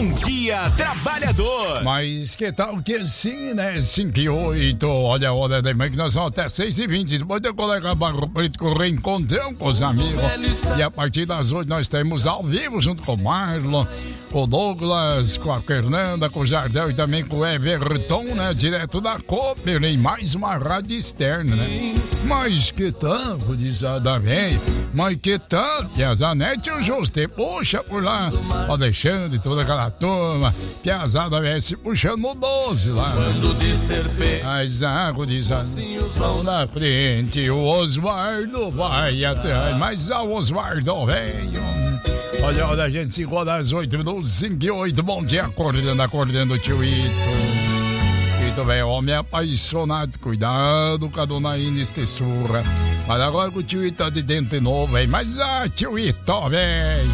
Bom Dia Trabalhador. Mas que tal que sim, né? 5 e 8. Olha a hora da manhã que nós vamos até 6h20. Depois do colega Barro Preto com o reencontrão com os amigos. E a partir das 8 nós temos ao vivo junto com o Marlon, com o Douglas, com a Fernanda, com o Jardel e também com o Everton, né? Direto da Cooper, em mais uma rádio externa, né? Mas que tal, gurizada velha? Mas que tal? E a Zanete e o José, puxa por lá. O Alexandre, toda aquela turma. Piazada velha se puxando no 12 lá. Mas a gurizada vão na frente. O Osvaldo vai atrás. Mas a Osvaldo velho. Olha, a gente se encontra às 8 minutos, 5 e 8. Bom dia, acordando, tio Ito. Ito, velho, homem apaixonado. Cuidado com a dona Inês Textura. Mas agora que o tio Ito tá de dentro de novo, velho. Mas tio Ito, velho.